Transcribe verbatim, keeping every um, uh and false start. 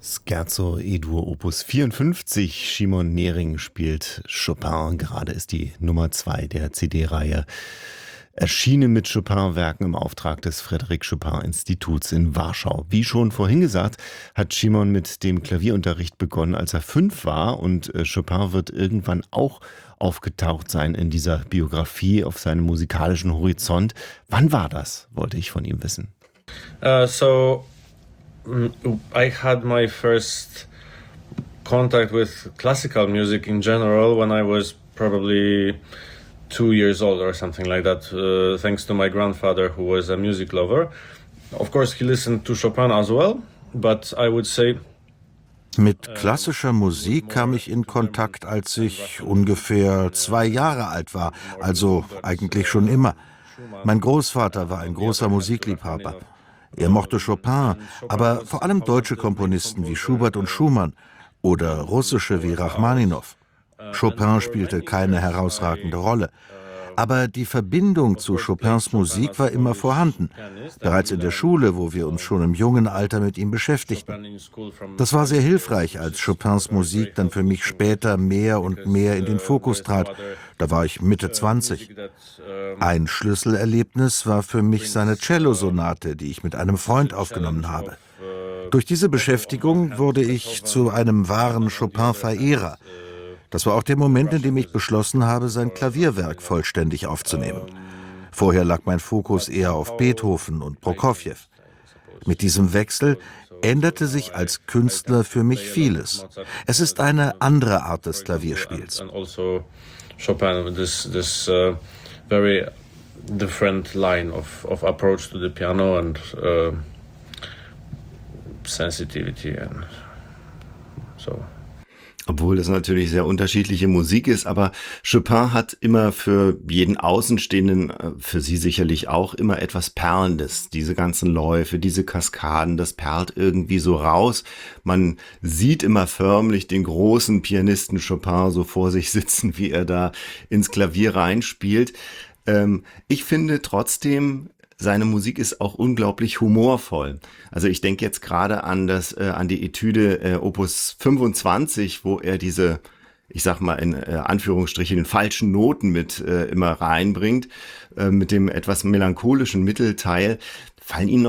Scherzo E-Dur Opus vierundfünfzig. Szymon Nering spielt Chopin. Gerade ist die Nummer zwei der C D-Reihe erschienen mit Chopin-Werken im Auftrag des Frédéric-Chopin-Instituts in Warschau. Wie schon vorhin gesagt, hat Szymon mit dem Klavierunterricht begonnen, als er fünf war. Und äh, Chopin wird irgendwann auch aufgetaucht sein in dieser Biografie auf seinem musikalischen Horizont. Wann war das, wollte ich von ihm wissen. Uh, so I had my first contact with classical music in general when I was probably two years old or something like that, uh, thanks to my grandfather, who was a music lover. Of course, he listened to Chopin as well, but I would say Mit klassischer Musik kam ich in Kontakt, als ich ungefähr zwei Jahre alt war, also eigentlich schon immer. Mein Großvater war ein großer Musikliebhaber. Er mochte Chopin, aber vor allem deutsche Komponisten wie Schubert und Schumann oder russische wie Rachmaninow. Chopin spielte keine herausragende Rolle. Aber die Verbindung zu Chopins Musik war immer vorhanden, bereits in der Schule, wo wir uns schon im jungen Alter mit ihm beschäftigten. Das war sehr hilfreich, als Chopins Musik dann für mich später mehr und mehr in den Fokus trat. Da war ich Mitte zwanzig. Ein Schlüsselerlebnis war für mich seine Cellosonate, die ich mit einem Freund aufgenommen habe. Durch diese Beschäftigung wurde ich zu einem wahren Chopin-Verehrer. Das war auch der Moment, in dem ich beschlossen habe, sein Klavierwerk vollständig aufzunehmen. Vorher lag mein Fokus eher auf Beethoven und Prokofjew. Mit diesem Wechsel änderte sich als Künstler für mich vieles. Es ist eine andere Art des Klavierspiels. Chopin, this this uh, very different line of of approach to the piano and uh, sensitivity and so. Obwohl das natürlich sehr unterschiedliche Musik ist, aber Chopin hat immer für jeden Außenstehenden, für Sie sicherlich auch, immer etwas Perlendes. Diese ganzen Läufe, diese Kaskaden, das perlt irgendwie so raus. Man sieht immer förmlich den großen Pianisten Chopin so vor sich sitzen, wie er da ins Klavier reinspielt. Ähm, ich finde trotzdem, seine Musik ist auch unglaublich humorvoll. Also ich denke jetzt gerade an das, äh, an die Etüde äh, Opus fünfundzwanzig, wo er diese, ich sag mal in äh, Anführungsstrichen, den falschen Noten mit äh, immer reinbringt, äh, mit dem etwas melancholischen Mittelteil. Fallen Ihnen noch